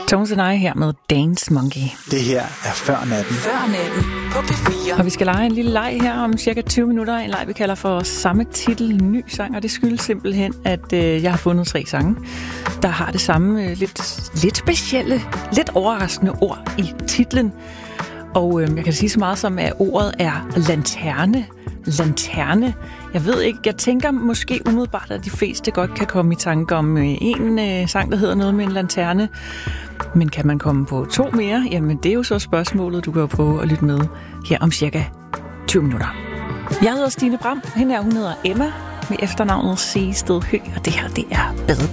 Tones and I her med Dance Monkey. Det her er Før Natten. Før Natten på P4. Og vi skal lege en lille leg her om cirka 20 minutter. En leg, vi kalder for samme titel, ny sang. Og det skyldes simpelthen, at jeg har fundet 3 sange, der har det samme lidt specielle, lidt overraskende ord i titlen. Og jeg kan sige så meget som, at ordet er lanterne. Lanterne. Jeg ved ikke, jeg tænker måske umiddelbart, at de fleste godt kan komme i tanke om en sang, der hedder noget med en lanterne. Men kan man komme på 2 mere? Jamen, det er jo så spørgsmålet, du kan prøve at lytte med her om cirka 20 minutter. Jeg hedder Stine Bram. Hun hedder Emma med efternavnet Seested Høgh, og det her, det er Bad